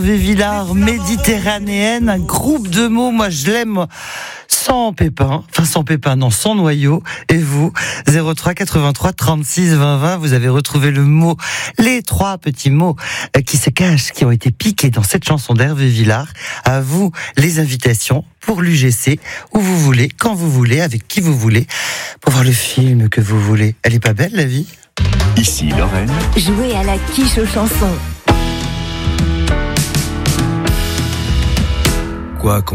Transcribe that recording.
Villars méditerranéenne, un groupe de mots, moi je l'aime sans pépin, sans noyau. Et vous, 03 83 36 20 20, vous avez retrouvé le mot, les trois petits mots qui se cachent, qui ont été piqués dans cette chanson d'Hervé Villars. À vous les invitations pour l'UGC, où vous voulez, quand vous voulez, avec qui vous voulez, pour voir le film que vous voulez. Elle est pas belle la vie ? Ici Lorraine. Jouez à la quiche aux chansons. Quoi